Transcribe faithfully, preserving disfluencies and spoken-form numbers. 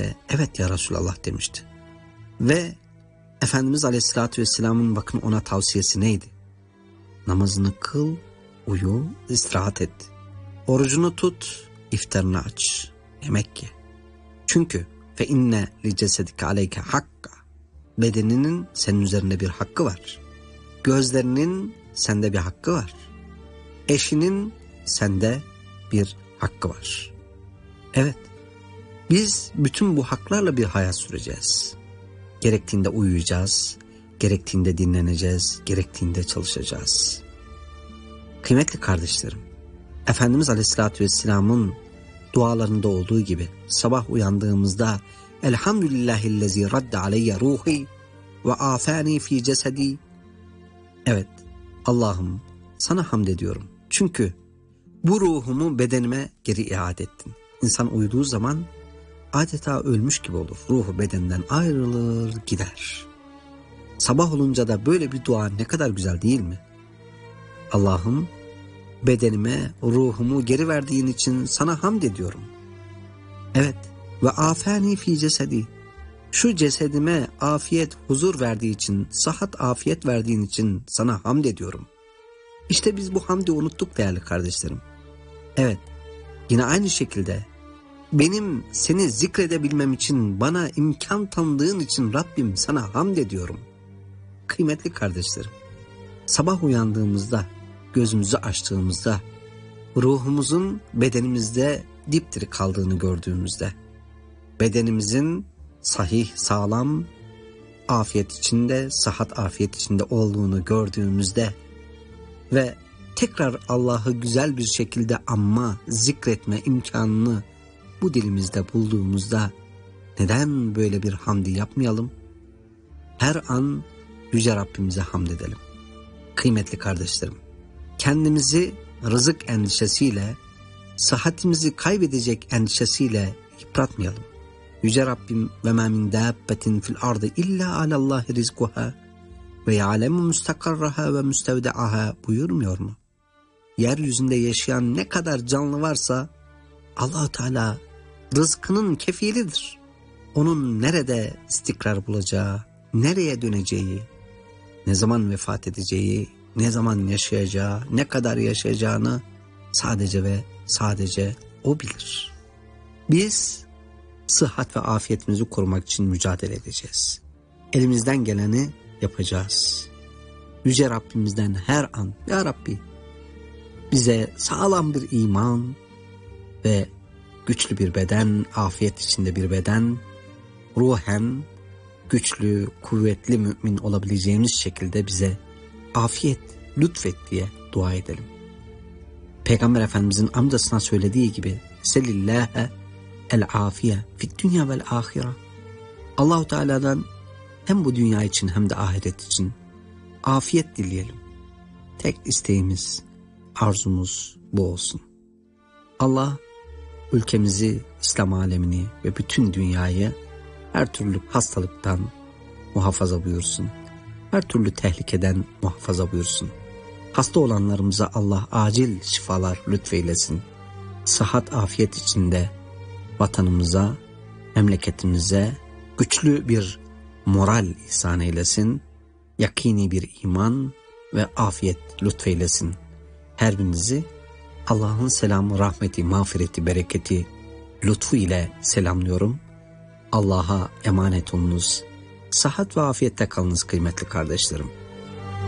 de evet ya Resulallah demişti. Ve Efendimiz Aleyhisselatü Vesselam'ın bakın ona tavsiyesi neydi? Namazını kıl, uyu, istirahat et. Orucunu tut, iftarını aç, yemek ye. Çünkü fe inne li cesedike aleyke hakka. Bedeninin senin üzerinde bir hakkı var. Gözlerinin sende bir hakkı var. Eşinin sende bir hakkı var. Evet, biz bütün bu haklarla bir hayat süreceğiz. Gerektiğinde uyuyacağız, gerektiğinde dinleneceğiz, gerektiğinde çalışacağız. Kıymetli kardeşlerim, Efendimiz Aleyhisselatü Vesselam'ın dualarında olduğu gibi sabah uyandığımızda Elhamdülillahillezî radde aleyye ruhi ve afani fi cesedi. Evet, Allah'ım sana hamd ediyorum. Çünkü bu ruhumu bedenime geri iade ettin. İnsan uyuduğu zaman adeta ölmüş gibi olur. Ruhu bedeninden ayrılır gider. Sabah olunca da böyle bir dua ne kadar güzel değil mi? Allah'ım bedenime ruhumu geri verdiğin için sana hamd ediyorum. Evet, ve afani fi cesedi. Şu cesedime afiyet, huzur verdiği için, sıhhat, afiyet verdiğin için sana hamd ediyorum. İşte biz bu hamdi unuttuk değerli kardeşlerim. Evet, yine aynı şekilde benim seni zikredebilmem için, bana imkan tanıdığın için Rabbim sana hamd ediyorum. Kıymetli kardeşlerim, sabah uyandığımızda, gözümüzü açtığımızda, ruhumuzun bedenimizde dipdiri kaldığını gördüğümüzde, bedenimizin sahih, sağlam, afiyet içinde, sıhhat afiyet içinde olduğunu gördüğümüzde ve tekrar Allah'ı güzel bir şekilde anma, zikretme imkanını bu dilimizde bulduğumuzda neden böyle bir hamdi yapmayalım? Her an Yüce Rabbimize hamd edelim. Kıymetli kardeşlerim, kendimizi rızık endişesiyle, sıhhatimizi kaybedecek endişesiyle yıpratmayalım. Yüce Rabbim ve mâ min dâbbetin fil ardı illa alallâhi rizkuhâ ve ya'lemu mustakarraha ve müstevdeaha buyurmuyor mu? Yeryüzünde yaşayan ne kadar canlı varsa Allah-u Teala rızkının kefilidir. Onun nerede istikrar bulacağı, nereye döneceği, ne zaman vefat edeceği, ne zaman yaşayacağı, ne kadar yaşayacağını sadece ve sadece O bilir. Biz sıhhat ve afiyetimizi korumak için mücadele edeceğiz. Elimizden geleni yapacağız. Yüce Rabbimizden her an, Ya Rabbi bize sağlam bir iman ve güçlü bir beden, afiyet içinde bir beden, ruhen güçlü, kuvvetli mümin olabileceğimiz şekilde bize afiyet lütfet diye dua edelim. Peygamber Efendimizin amcasına söylediği gibi Selillâhe el-afiye fid dünya vel ahire. Allah-u Teala'dan hem bu dünya için hem de ahiret için afiyet dileyelim. Tek isteğimiz, arzumuz bu olsun. Allah ülkemizi, İslam alemini ve bütün dünyayı her türlü hastalıktan muhafaza buyursun. Her türlü tehlikeden muhafaza buyursun. Hasta olanlarımıza Allah acil şifalar lütfeylesin. Sıhhat, afiyet içinde vatanımıza, memleketimize güçlü bir moral ihsan eylesin. Yakini bir iman ve afiyet lütfeylesin. Her birinizi Allah'ın selamı, rahmeti, mağfireti, bereketi, lütfu ile selamlıyorum. Allah'a emanet olunuz. Sıhhat ve afiyette kalınız kıymetli kardeşlerim.